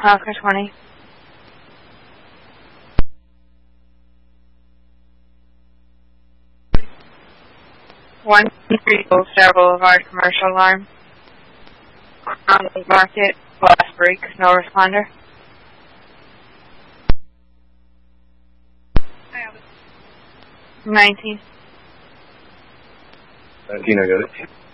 Oscar 20. One three Gold Star Boulevard, commercial alarm. Market, last break, no responder. 19. 19, I got it.